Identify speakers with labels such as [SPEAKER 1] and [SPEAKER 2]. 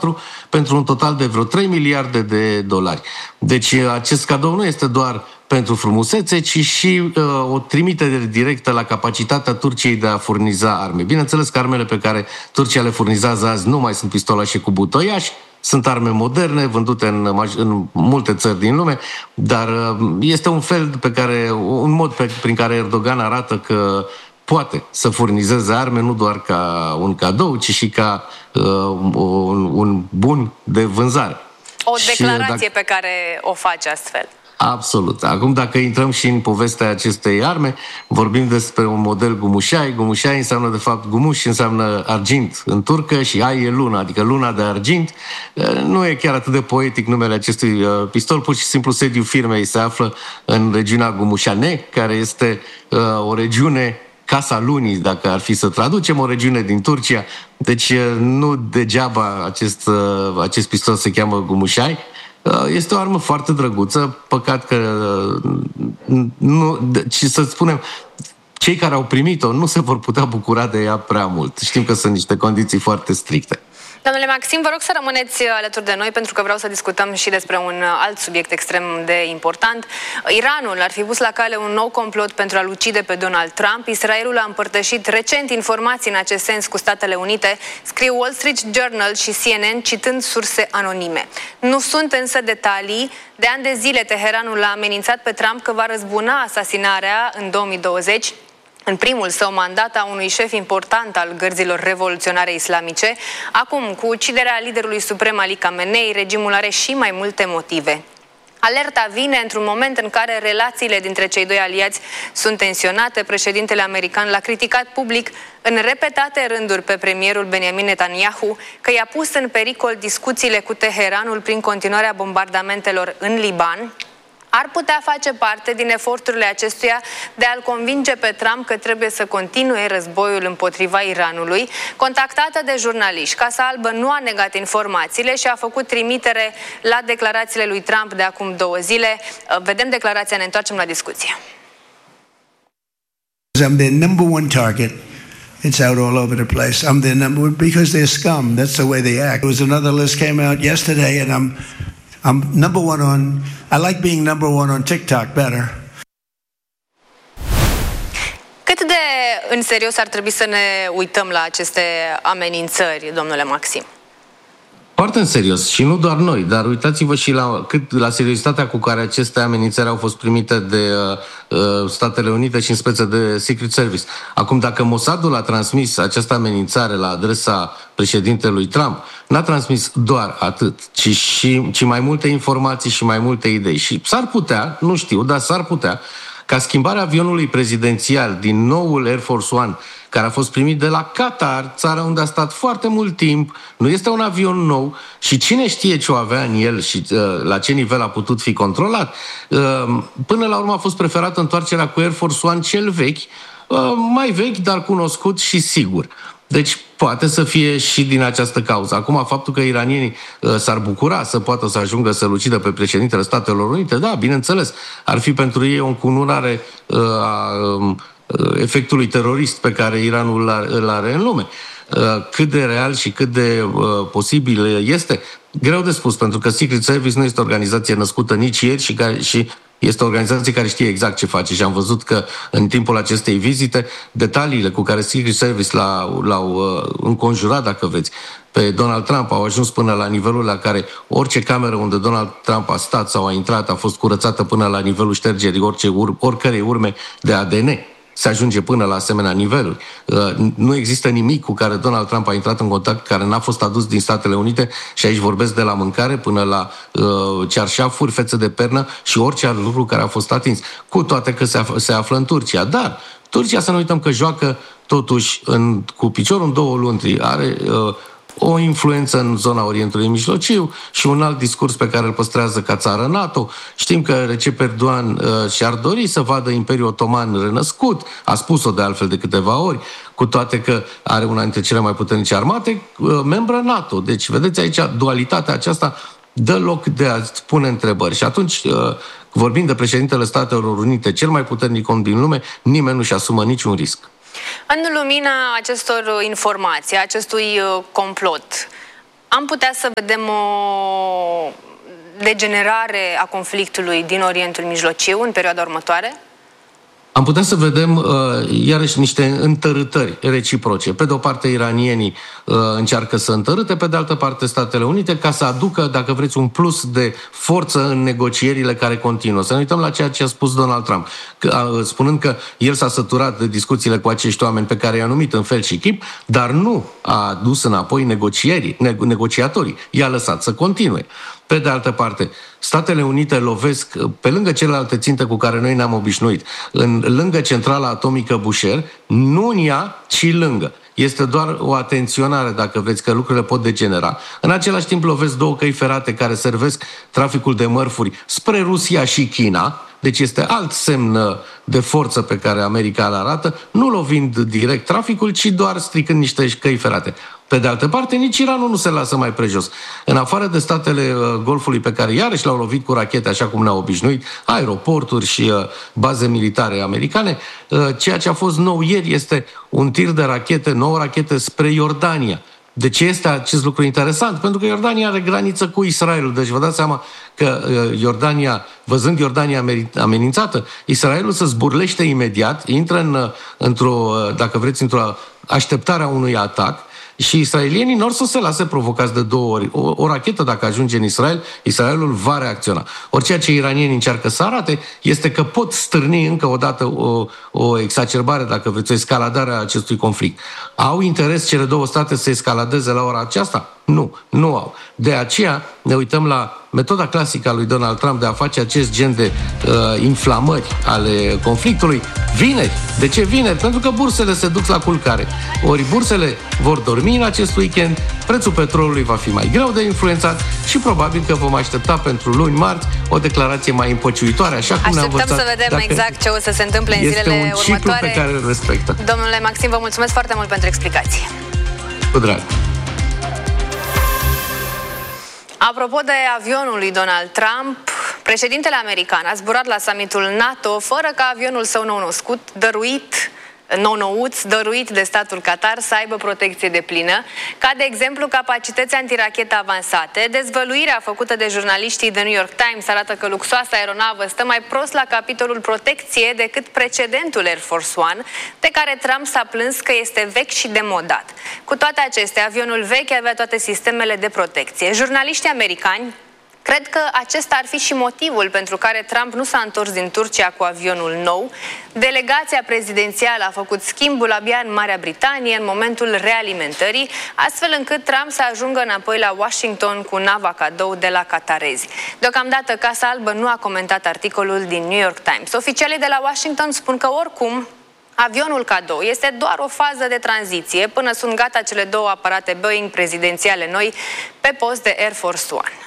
[SPEAKER 1] 2024 pentru un total de vreo 3 miliarde de dolari. Deci acest cadou nu este doar pentru frumusețe, ci și o trimitere directă la capacitatea Turciei de a furniza arme. Bineînțeles că armele pe care Turcia le furnizează azi nu mai sunt pistolașe cu butoiași, sunt arme moderne, vândute în multe țări din lume, dar este un mod prin care Erdogan arată că poate să furnizeze arme nu doar ca un cadou, ci și ca un bun de vânzare.
[SPEAKER 2] O declarație pe care o face astfel.
[SPEAKER 1] Absolut. Acum, dacă intrăm și în povestea acestei arme, vorbim despre un model gumușai. Gumușai înseamnă, de fapt, gumuș înseamnă argint în turcă și ai e luna, adică luna de argint. Nu e chiar atât de poetic numele acestui pistol, pur și simplu sediul firmei se află în regiunea Gumușane, care este o regiune Casa Lunii, dacă ar fi să traducem, o regiune din Turcia. Deci nu degeaba acest pistol se cheamă Gumușai. Este o armă foarte drăguță, păcat că să spunem, cei care au primit-o nu se vor putea bucura de ea prea mult. Știm că sunt niște condiții foarte stricte.
[SPEAKER 2] Domnule Maxim, vă rog să rămâneți alături de noi, pentru că vreau să discutăm și despre un alt subiect extrem de important. Iranul ar fi pus la cale un nou complot pentru a-l ucide pe Donald Trump. Israelul a împărtășit recent informații în acest sens cu Statele Unite, scriu Wall Street Journal și CNN, citând surse anonime. Nu sunt însă detalii. De ani de zile, Teheranul a amenințat pe Trump că va răzbuna asasinarea în 2020, în primul său mandat, a unui șef important al gărzilor revoluționare islamice. Acum, cu uciderea liderului suprem Ali Khamenei, regimul are și mai multe motive. Alerta vine într-un moment în care relațiile dintre cei doi aliați sunt tensionate. Președintele american l-a criticat public în repetate rânduri pe premierul Benjamin Netanyahu că i-a pus în pericol discuțiile cu Teheranul prin continuarea bombardamentelor în Liban. Ar putea face parte din eforturile acestuia de a-l convinge pe Trump că trebuie să continue războiul împotriva Iranului. Contactată de jurnaliști, Casa Albă nu a negat informațiile și a făcut trimitere la declarațiile lui Trump de acum 2 zile. Vedem declarația, ne întoarcem la discuție.
[SPEAKER 3] I'm the number one target. It's out all over the place. I'm the number one because they're scum. That's the way they act. There was another list came out yesterday, and I'm number one on. I like being number one on TikTok better.
[SPEAKER 2] Cât de în serios ar trebui să ne uităm la aceste amenințări, domnule Maxim?
[SPEAKER 1] Foarte în serios și nu doar noi, dar uitați-vă și la seriozitatea cu care aceste amenințări au fost primite de Statele Unite și în speță de Secret Service. Acum, dacă Mossadul a transmis această amenințare la adresa președintelui Trump, n-a transmis doar atât, ci mai multe informații și mai multe idei. Și s-ar putea, nu știu, dar s-ar putea ca schimbarea avionului prezidențial din noul Air Force One, care a fost primit de la Qatar, țara unde a stat foarte mult timp, nu este un avion nou și cine știe ce o avea în el și la ce nivel a putut fi controlat. Până la urmă a fost preferată întoarcerea cu Air Force One cel vechi, mai vechi, dar cunoscut și sigur. Deci poate să fie și din această cauză. Acum, faptul că iranienii s-ar bucura să poată să ajungă să-l ucidă pe președintele Statelor Unite, da, bineînțeles, ar fi pentru ei o încununare a efectului terorist pe care Iranul îl are în lume. Cât de real și cât de posibil este, greu de spus, pentru că Secret Service nu este o organizație născută nici ieri și este o organizație care știe exact ce face și am văzut că în timpul acestei vizite detaliile cu care Secret Service l-au înconjurat, dacă vreți, pe Donald Trump au ajuns până la nivelul la care orice cameră unde Donald Trump a stat sau a intrat a fost curățată până la nivelul ștergerii oricărei urme de ADN. Se ajunge până la asemenea niveluri. Nu există nimic cu care Donald Trump a intrat în contact care n-a fost adus din Statele Unite și aici vorbesc de la mâncare până la cearșafuri, fețe de pernă și orice alt lucru care a fost atins. Cu toate că se află în Turcia. Dar Turcia, să nu uităm că joacă totuși cu piciorul în 2 luntri. Are o influență în zona Orientului Mijlociu și un alt discurs pe care îl păstrează ca țară NATO. Știm că Recep Erdogan și-ar dori să vadă Imperiul Otoman renăscut, a spus-o de altfel de câteva ori, cu toate că are una dintre cele mai puternice armate, membră NATO. Deci, vedeți aici, dualitatea aceasta dă loc de a pune întrebări. Și atunci, vorbind de președintele Statelor Unite, cel mai puternic om din lume, nimeni nu-și asumă niciun risc.
[SPEAKER 2] În lumina acestor informații, acestui complot, Am putea să vedem o degenerare a conflictului din Orientul Mijlociu în perioada următoare?
[SPEAKER 1] Am putea să vedem iarăși niște întărâtări reciproce. Pe de o parte, iranienii încearcă să întărâte, pe de altă parte Statele Unite, ca să aducă, dacă vreți, un plus de forță în negocierile care continuă. Să ne uităm la ceea ce a spus Donald Trump, spunând că el s-a săturat de discuțiile cu acești oameni pe care i-a numit în fel și chip, dar nu a dus înapoi negociatorii. I-a lăsat să continue. Pe de altă parte, Statele Unite lovesc, pe lângă celelalte ținte cu care noi ne-am obișnuit, lângă centrala atomică Bushehr, nu în ea, ci lângă. Este doar o atenționare, dacă vreți, că lucrurile pot degenera. În același timp lovesc două căi ferate care servesc traficul de mărfuri spre Rusia și China. Deci este alt semn de forță pe care America îl arată, nu lovind direct traficul, ci doar stricând niște căi ferate. Pe de altă parte, nici Iranul nu se lasă mai prejos. În afară de statele Golfului pe care iarăși le-au lovit cu rachete, așa cum ne-au obișnuit, aeroporturi și baze militare americane, ceea ce a fost nou ieri este un tir de rachete, 9 rachete spre Iordania. De ce este acest lucru interesant? Pentru că Iordania are graniță cu Israelul. Deci vă dați seama că Iordania, văzând Iordania amenințată, Israelul se zburlește imediat, intră dacă vreți, într-o așteptare a unui atac. Și israelienii nu or să se lase provocați de 2 ori. O rachetă, dacă ajunge în Israel, Israelul va reacționa. Ori ceea ce iranienii încearcă să arate este că pot stârni încă o dată o exacerbare, dacă vreți, o escaladare a acestui conflict. Au interes cele două state să escaladeze la ora aceasta? Nu au. De aceea ne uităm la metoda clasică a lui Donald Trump de a face acest gen de inflamări ale conflictului vineri. De ce vineri? Pentru că bursele se duc la culcare. Ori bursele vor dormi în acest weekend, prețul petrolului va fi mai greu de influențat și probabil că vom aștepta pentru luni, marți, o declarație mai împăciuitoare, așa cum ne-am învățat.
[SPEAKER 2] Așteptăm să vedem exact ce o să se întâmple în zilele următoare.
[SPEAKER 1] Este un ciclu pe care îl respectă.
[SPEAKER 2] Domnule Maxim, vă mulțumesc foarte mult pentru explicații.
[SPEAKER 1] Cu drag.
[SPEAKER 2] Apropo de avionul lui Donald Trump, președintele american a zburat la summitul NATO fără ca avionul său nou-născut, dăruit de statul Qatar, să aibă protecție deplină, ca de exemplu capacități antirachetă avansate. Dezvăluirea făcută de jurnaliștii The New York Times arată că luxoasa aeronavă stă mai prost la capitolul protecție decât precedentul Air Force One, de care Trump s-a plâns că este vechi și demodat. Cu toate acestea, avionul vechi avea toate sistemele de protecție. Jurnaliștii americani cred că acesta ar fi și motivul pentru care Trump nu s-a întors din Turcia cu avionul nou. Delegația prezidențială a făcut schimbul abia în Marea Britanie în momentul realimentării, astfel încât Trump să ajungă înapoi la Washington cu nava cadou de la qatarezi. Deocamdată Casa Albă nu a comentat articolul din New York Times. Oficialii de la Washington spun că oricum avionul cadou este doar o fază de tranziție până sunt gata cele 2 aparate Boeing prezidențiale noi pe post de Air Force One.